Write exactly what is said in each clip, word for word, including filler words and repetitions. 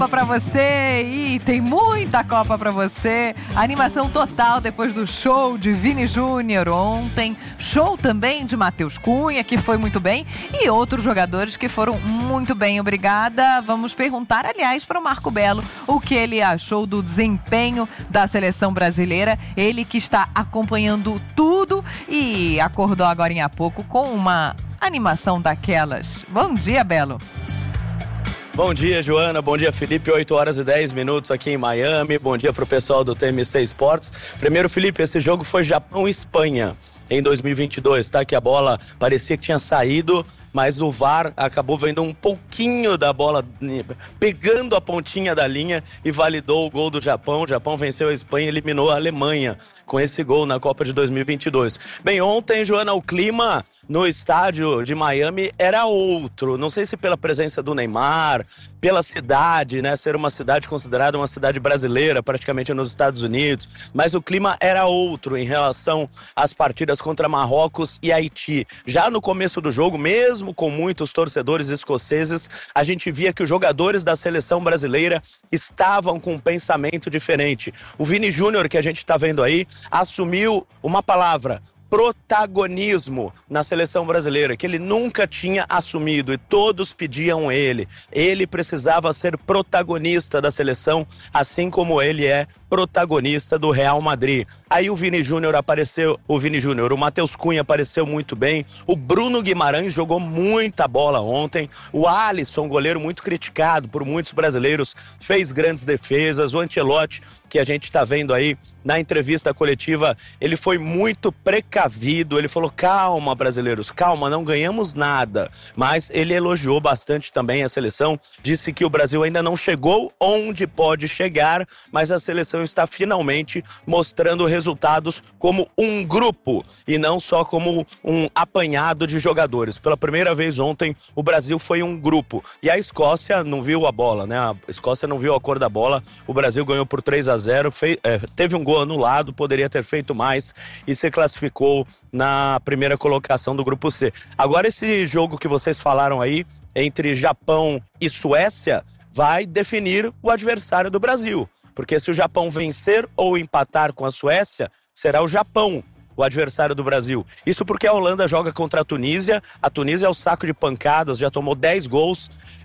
Pra você e tem muita Copa pra você. Animação total depois do show de Vini Júnior ontem. Show também de Matheus Cunha, que foi muito bem. E outros jogadores que foram muito bem. Obrigada. Vamos perguntar, aliás, para o Marco Belo o que ele achou do desempenho da seleção brasileira. Ele que está acompanhando tudo e acordou agora há pouco com uma animação daquelas. Bom dia, Belo. Bom dia, Joana. Bom dia, Felipe. oito horas e dez minutos aqui em Miami. Bom dia pro pessoal do T M C Esportes. Primeiro, Felipe, esse jogo foi Japão e Espanha em dois mil e vinte e dois, tá? Que a bola parecia que tinha saído, mas o V A R acabou vendo um pouquinho da bola pegando a pontinha da linha e validou o gol do Japão. O Japão venceu a Espanha e eliminou a Alemanha com esse gol na Copa de dois mil e vinte e dois. Bem, ontem, Joana, o clima no estádio de Miami era outro. Não sei se pela presença do Neymar, pela cidade, né? Ser uma cidade considerada uma cidade brasileira, praticamente nos Estados Unidos. Mas o clima era outro em relação às partidas contra Marrocos e Haiti. Já no começo do jogo, mesmo com muitos torcedores escoceses, a gente via que os jogadores da seleção brasileira estavam com um pensamento diferente. O Vini Júnior, que a gente está vendo aí, assumiu uma palavra: protagonismo na seleção brasileira, que ele nunca tinha assumido e todos pediam ele. Ele precisava ser protagonista da seleção, assim como ele é protagonista do Real Madrid. Aí o Vini Júnior apareceu, o Vini Júnior, o Matheus Cunha apareceu muito bem, o Bruno Guimarães jogou muita bola ontem, o Alisson, goleiro muito criticado por muitos brasileiros, fez grandes defesas, o Ancelotti, que a gente está vendo aí na entrevista coletiva, ele foi muito precavido, ele falou: calma, brasileiros, calma, não ganhamos nada, mas ele elogiou bastante também a seleção, disse que o Brasil ainda não chegou onde pode chegar, mas a seleção está finalmente mostrando resultados como um grupo e não só como um apanhado de jogadores. Pela primeira vez ontem, o Brasil foi um grupo e a Escócia não viu a bola, né? A Escócia não viu a cor da bola, o Brasil ganhou por três a zero, fei, é, teve um gol anulado, poderia ter feito mais e se classificou na primeira colocação do grupo C. Agora esse jogo que vocês falaram aí, entre Japão e Suécia, vai definir o adversário do Brasil. Porque se o Japão vencer ou empatar com a Suécia, será o Japão o adversário do Brasil. Isso porque a Holanda joga contra a Tunísia. A Tunísia é o saco de pancadas, já tomou dez gols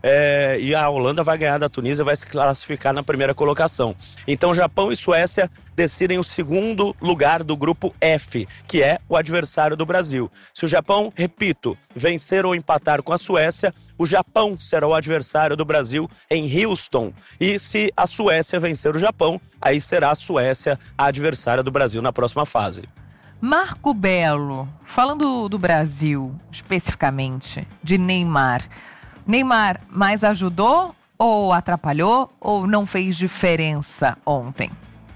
é, e a Holanda vai ganhar da Tunísia, vai se classificar na primeira colocação. Então Japão e Suécia decidem o segundo lugar do grupo F, que é o adversário do Brasil. Se o Japão, repito, vencer ou empatar com a Suécia, o Japão será o adversário do Brasil em Houston. E se a Suécia vencer o Japão, aí será a Suécia a adversária do Brasil na próxima fase. Marco Belo, falando do Brasil, especificamente, de Neymar. Neymar mais ajudou ou atrapalhou ou não fez diferença ontem?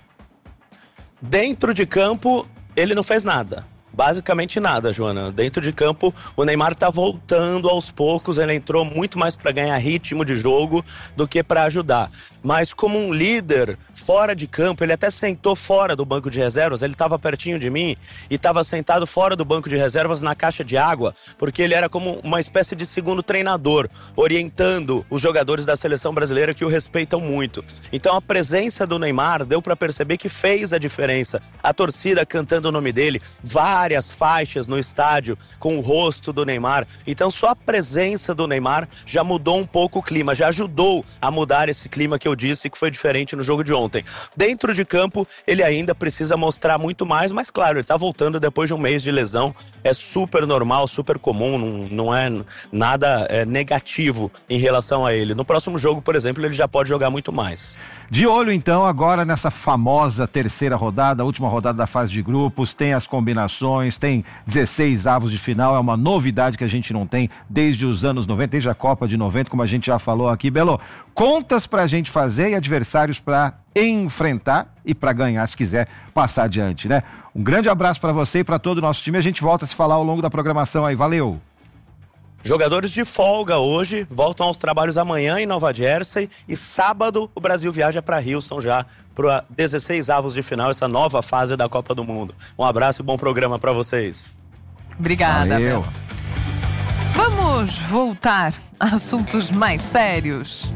Dentro de campo, ele não fez nada. Basicamente nada, Joana. Dentro de campo, o Neymar tá voltando aos poucos, ele entrou muito mais para ganhar ritmo de jogo do que para ajudar. Mas como um líder fora de campo, ele até sentou fora do banco de reservas, ele estava pertinho de mim e estava sentado fora do banco de reservas na caixa de água, porque ele era como uma espécie de segundo treinador, orientando os jogadores da seleção brasileira que o respeitam muito. Então a presença do Neymar deu para perceber que fez a diferença. A torcida cantando o nome dele, várias faixas no estádio com o rosto do Neymar. Então só a presença do Neymar já mudou um pouco o clima, já ajudou a mudar esse clima que eu disse que foi diferente no jogo de ontem. Dentro de campo, ele ainda precisa mostrar muito mais, mas claro, ele tá voltando depois de um mês de lesão, é super normal, super comum, não, não é nada é, negativo em relação a ele. No próximo jogo, por exemplo, ele já pode jogar muito mais. De olho então agora nessa famosa terceira rodada, a última rodada da fase de grupos, tem as combinações, tem dezesseis avos de final, é uma novidade que a gente não tem desde os anos noventa, desde a Copa de noventa, como a gente já falou aqui. Belo, contas pra gente fazer e adversários pra enfrentar e pra ganhar, se quiser passar adiante, né? Um grande abraço pra você e pra todo o nosso time, a gente volta a se falar ao longo da programação aí, valeu! Jogadores de folga hoje, voltam aos trabalhos amanhã em Nova Jersey e sábado o Brasil viaja para Houston já para dezesseis avos de final, essa nova fase da Copa do Mundo. Um abraço e bom programa para vocês. Obrigada, Bel. Vamos voltar a assuntos mais sérios.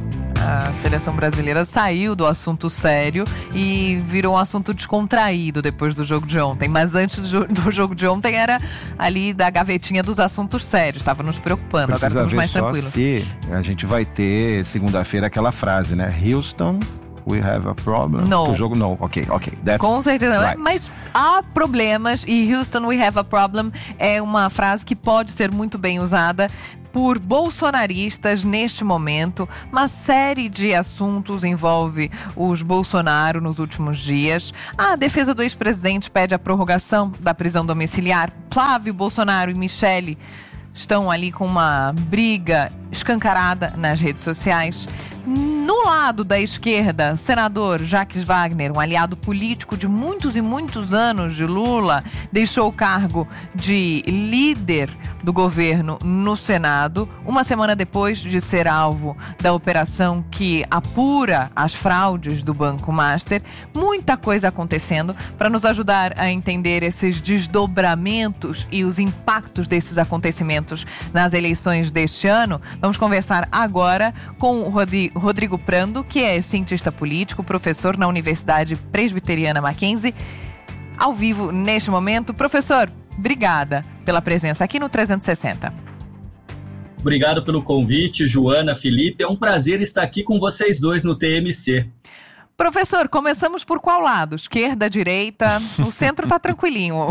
A seleção brasileira saiu do assunto sério e virou um assunto descontraído depois do jogo de ontem. Mas antes do, jo- do jogo de ontem era ali da gavetinha dos assuntos sérios. Estava nos preocupando, Precisa agora estamos ver mais só tranquilos. se a gente vai ter segunda-feira aquela frase, né? Houston, we have a problem. No. O jogo não. Ok, ok. That's Com certeza, right. mas há problemas e Houston, we have a problem é uma frase que pode ser muito bem usada por bolsonaristas neste momento. Uma série de assuntos envolve os Bolsonaro nos últimos dias. A defesa do ex-presidente pede a prorrogação da prisão domiciliar. Flávio Bolsonaro e Michele estão ali com uma briga escancarada nas redes sociais. No lado da esquerda, o senador Jacques Wagner, um aliado político de muitos e muitos anos de Lula, deixou o cargo de líder do governo no Senado, uma semana depois de ser alvo da operação que apura as fraudes do Banco Master. Muita coisa acontecendo. Para nos ajudar a entender esses desdobramentos e os impactos desses acontecimentos nas eleições deste ano, vamos conversar agora com o Rodrigo Rodrigo Prando, que é cientista político, professor na Universidade Presbiteriana Mackenzie, ao vivo neste momento. Professor, obrigada pela presença aqui no trezentos e sessenta. Obrigado pelo convite, Joana, Felipe. É um prazer estar aqui com vocês dois no T M C. Professor, começamos por qual lado? Esquerda, direita? O centro está tranquilinho.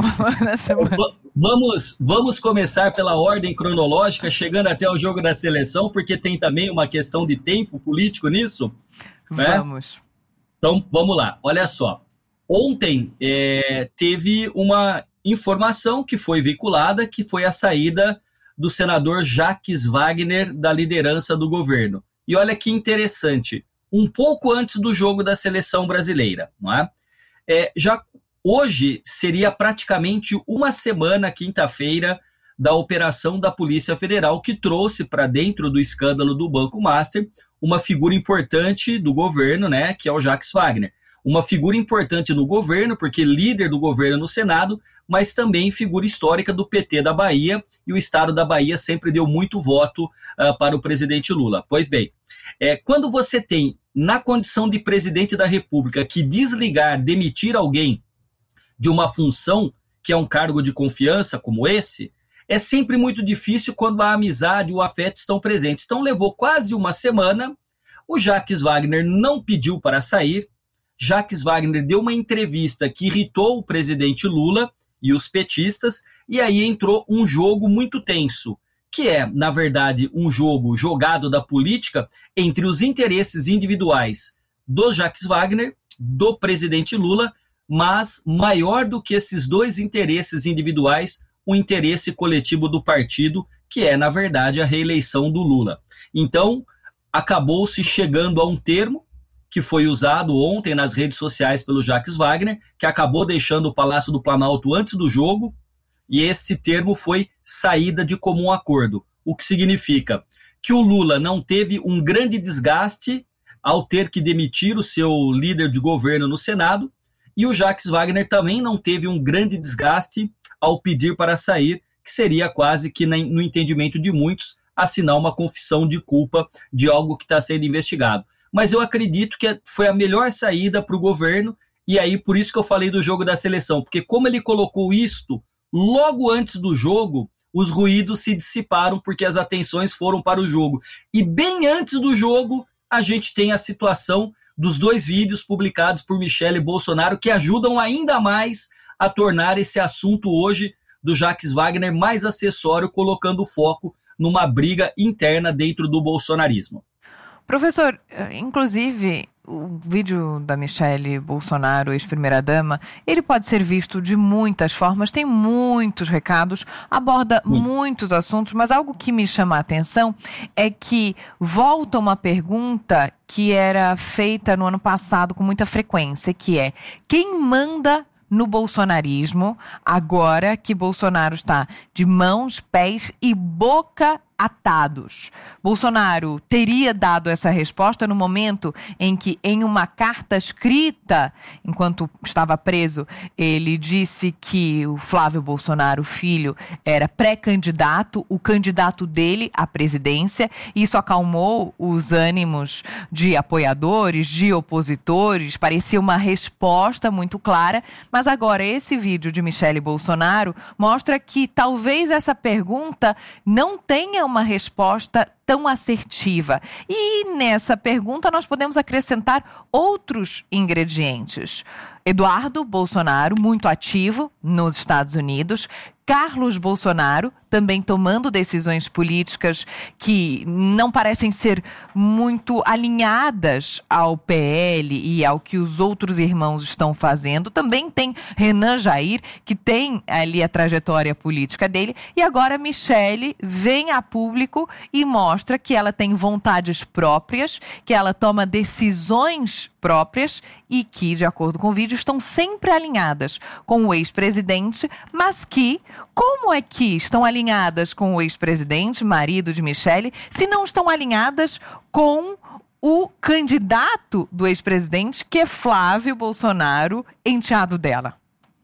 Vamos, vamos começar pela ordem cronológica, chegando até o jogo da seleção, porque tem também uma questão de tempo político nisso. Né? Vamos. Então, vamos lá. Olha só. Ontem é, teve uma informação que foi veiculada, que foi a saída do senador Jacques Wagner da liderança do governo. E olha que interessante, um pouco antes do jogo da seleção brasileira. Não é? É, já hoje seria praticamente uma semana, quinta-feira, da operação da Polícia Federal que trouxe para dentro do escândalo do Banco Master uma figura importante do governo, né, que é o Jacques Wagner. Uma figura importante no governo, porque líder do governo no Senado, mas também figura histórica do P T da Bahia, e o estado da Bahia sempre deu muito voto uh, para o presidente Lula. Pois bem, é, quando você tem, na condição de presidente da República, que desligar, demitir alguém de uma função, que é um cargo de confiança como esse, é sempre muito difícil quando a amizade e o afeto estão presentes. Então levou quase uma semana, o Jacques Wagner não pediu para sair, Jacques Wagner deu uma entrevista que irritou o presidente Lula e os petistas, e aí entrou um jogo muito tenso, que é, na verdade, um jogo jogado da política entre os interesses individuais do Jacques Wagner, do presidente Lula, mas maior do que esses dois interesses individuais, o interesse coletivo do partido, que é, na verdade, a reeleição do Lula. Então, acabou-se chegando a um termo que foi usado ontem nas redes sociais pelo Jacques Wagner, que acabou deixando o Palácio do Planalto antes do jogo, e esse termo foi saída de comum acordo, o que significa que o Lula não teve um grande desgaste ao ter que demitir o seu líder de governo no Senado, e o Jacques Wagner também não teve um grande desgaste ao pedir para sair, que seria quase que, no entendimento de muitos, assinar uma confissão de culpa de algo que está sendo investigado. Mas eu acredito que foi a melhor saída para o governo, e aí por isso que eu falei do jogo da seleção, porque como ele colocou isto logo antes do jogo, os ruídos se dissiparam porque as atenções foram para o jogo. E bem antes do jogo, a gente tem a situação dos dois vídeos publicados por Michele Bolsonaro, que ajudam ainda mais a tornar esse assunto hoje do Jacques Wagner mais acessório, colocando o foco numa briga interna dentro do bolsonarismo. Professor, inclusive, o vídeo da Michele Bolsonaro, ex-primeira-dama, ele pode ser visto de muitas formas, tem muitos recados, aborda Sim. muitos assuntos, mas algo que me chama a atenção é que volta uma pergunta que era feita no ano passado com muita frequência, que é: quem manda no bolsonarismo agora que Bolsonaro está de mãos, pés e boca atados. Bolsonaro teria dado essa resposta no momento em que, em uma carta escrita, enquanto estava preso, ele disse que o Flávio Bolsonaro, filho, era pré-candidato, o candidato dele à presidência. Isso acalmou os ânimos de apoiadores, de opositores, parecia uma resposta muito clara, mas agora esse vídeo de Michele Bolsonaro mostra que talvez essa pergunta não tenha uma resposta tão assertiva. E nessa pergunta nós podemos acrescentar outros ingredientes. Eduardo Bolsonaro, muito ativo nos Estados Unidos. Carlos Bolsonaro, também tomando decisões políticas que não parecem ser muito alinhadas ao P L e ao que os outros irmãos estão fazendo. Também tem Renan Jair, que tem ali a trajetória política dele. E agora Michele vem a público e mostra que ela tem vontades próprias, que ela toma decisões próprias e que, de acordo com o vídeo, estão sempre alinhadas com o ex-presidente, mas que, como é que estão alinhadas com o ex-presidente, marido de Michele, se não estão alinhadas com o candidato do ex-presidente, que é Flávio Bolsonaro, enteado dela?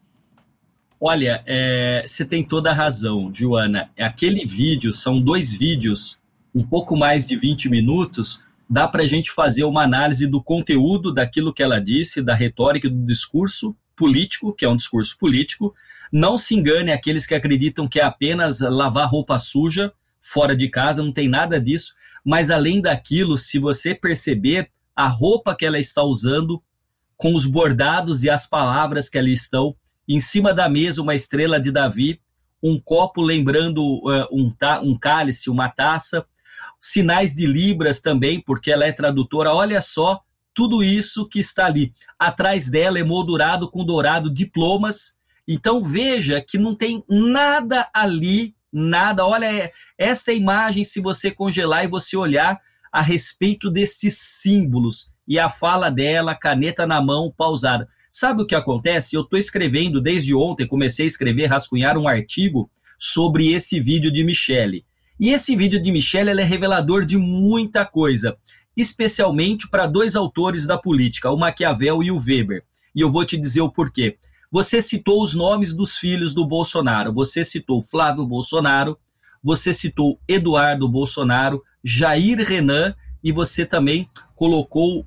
Olha, é, você tem toda a razão, Joana. Aquele vídeo, são dois vídeos, um pouco mais de vinte minutos, dá para a gente fazer uma análise do conteúdo daquilo que ela disse, da retórica, do discurso político, que é um discurso político. Não se engane aqueles que acreditam que é apenas lavar roupa suja fora de casa, não tem nada disso. Mas além daquilo, se você perceber a roupa que ela está usando, com os bordados e as palavras que ali estão, em cima da mesa uma estrela de Davi, um copo lembrando uh, um, ta- um cálice, uma taça, sinais de libras também, porque ela é tradutora. Olha só tudo isso que está ali. Atrás dela, emoldurado com dourado, diplomas. Então veja que não tem nada ali, nada. Olha, esta imagem, se você congelar e você olhar a respeito desses símbolos, e a fala dela, caneta na mão, pausada. Sabe o que acontece? Eu estou escrevendo desde ontem, comecei a escrever, rascunhar um artigo sobre esse vídeo de Michele. E esse vídeo de Michele ele é revelador de muita coisa, especialmente para dois autores da política, o Maquiavel e o Weber. E eu vou te dizer o porquê. Você citou os nomes dos filhos do Bolsonaro, você citou Flávio Bolsonaro, você citou Eduardo Bolsonaro, Jair Renan e você também colocou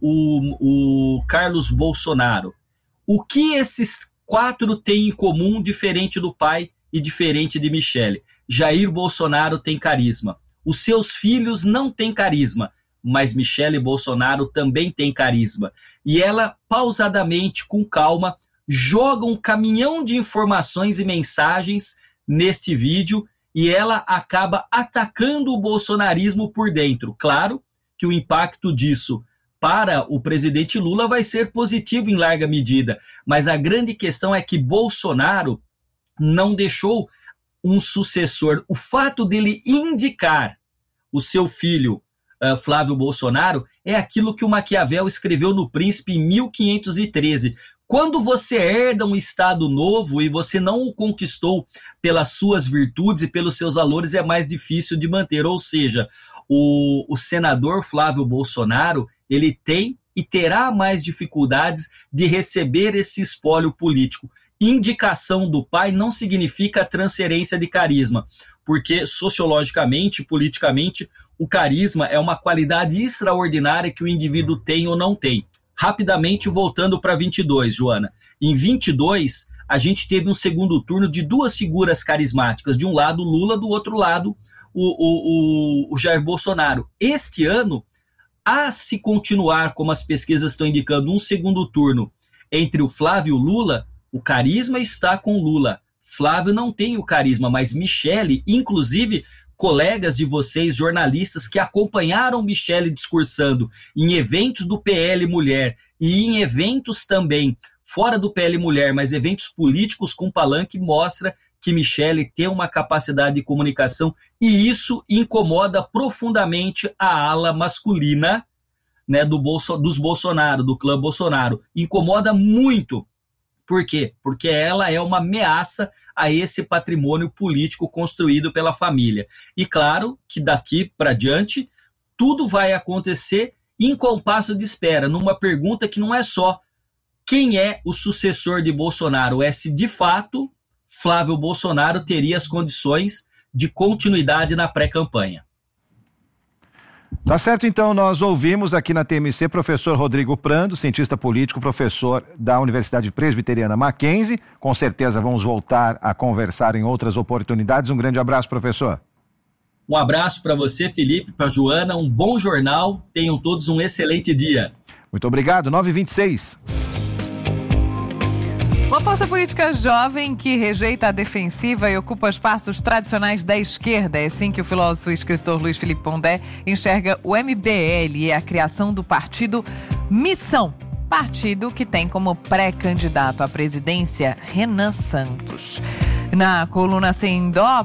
o, o Carlos Bolsonaro. O que esses quatro têm em comum diferente do pai e diferente de Michele? Jair Bolsonaro tem carisma. Os seus filhos não têm carisma, mas Michele Bolsonaro também tem carisma. E ela, pausadamente, com calma, joga um caminhão de informações e mensagens neste vídeo e ela acaba atacando o bolsonarismo por dentro. Claro que o impacto disso para o presidente Lula vai ser positivo em larga medida, mas a grande questão é que Bolsonaro não deixou um sucessor. O fato dele indicar o seu filho, uh, Flávio Bolsonaro, é aquilo que o Maquiavel escreveu no Príncipe em mil quinhentos e treze. Quando você herda um Estado novo e você não o conquistou pelas suas virtudes e pelos seus valores, é mais difícil de manter. Ou seja, o, o senador Flávio Bolsonaro, ele tem e terá mais dificuldades de receber esse espólio político. Indicação do pai não significa transferência de carisma, porque sociologicamente, politicamente, o carisma é uma qualidade extraordinária que o indivíduo tem ou não tem. Rapidamente, voltando para vinte e dois, Joana. Em vinte e dois, a gente teve um segundo turno de duas figuras carismáticas. De um lado, Lula, do outro lado, o, o, o, o Jair Bolsonaro. Este ano, a se continuar, como as pesquisas estão indicando, um segundo turno entre o Flávio e o Lula, o carisma está com Lula. Flávio não tem o carisma, mas Michele, inclusive colegas de vocês, jornalistas que acompanharam Michele discursando em eventos do P L Mulher e em eventos também fora do P L Mulher, mas eventos políticos com palanque, mostra que Michele tem uma capacidade de comunicação e isso incomoda profundamente a ala masculina, né, do Bolso, dos Bolsonaro, do clã Bolsonaro. Incomoda muito, Por quê? Porque ela é uma ameaça a esse patrimônio político construído pela família. E claro que daqui para diante, tudo vai acontecer em compasso de espera, numa pergunta que não é só quem é o sucessor de Bolsonaro, é se de fato Flávio Bolsonaro teria as condições de continuidade na pré-campanha. Tá certo, então nós ouvimos aqui na T M C professor Rodrigo Prando, cientista político, professor da Universidade Presbiteriana Mackenzie. Com certeza vamos voltar a conversar em outras oportunidades. Um grande abraço, professor. Um abraço para você, Felipe, para a Joana, um bom jornal, tenham todos um excelente dia. Muito obrigado, nove e vinte e seis. Uma força política jovem que rejeita a defensiva e ocupa espaços tradicionais da esquerda. É assim que o filósofo e escritor Luiz Felipe Pondé enxerga o M B L e a criação do partido Missão. Partido que tem como pré-candidato à presidência Renan Santos. Na coluna Sem Dó,